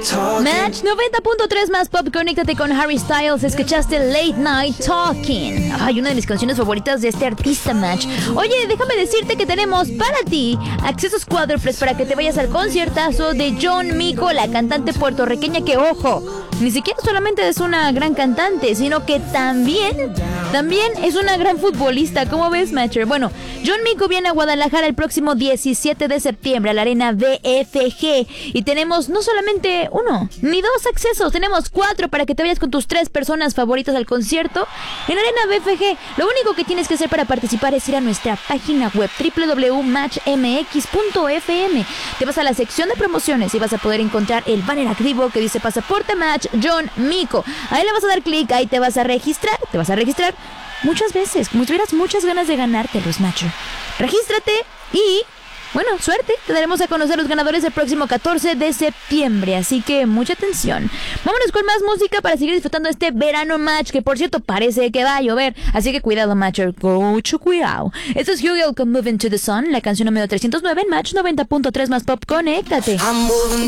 Match 90.3 más pop, conéctate con Harry Styles. Escuchaste Late Night Talking. Ay, una de mis canciones favoritas de este artista, Match. Oye, déjame decirte que tenemos para ti accesos cuádruples para que te vayas al conciertazo de John Mico, la cantante puertorriqueña que, ojo, ni siquiera solamente es una gran cantante, sino que también es una gran futbolista. ¿Cómo ves, Matcher? Bueno, John Mico viene a Guadalajara el próximo 17 de septiembre a la Arena BFG y tenemos no solamente uno ni dos accesos, tenemos 4 para que te vayas con tus 3 personas favoritas al concierto en Arena BFG. Lo único que tienes que hacer para participar es ir a nuestra página web www.matchmx.fm. Te vas a la sección de promociones y vas a poder encontrar el banner activo que dice Pasaporte Match John Mico. Ahí le vas a dar clic, ahí te vas a registrar muchas veces, como si tuvieras muchas ganas de ganarte los Matcher. Regístrate y, bueno, suerte, te daremos a conocer los ganadores el próximo 14 de septiembre, así que mucha atención. Vámonos con más música para seguir disfrutando este verano, Match, que por cierto parece que va a llover, así que cuidado, Matcher, mucho cuidado. Esto es Hugel con Moving to the Sun, la canción número 309 en Match 90.3 más pop, conéctate.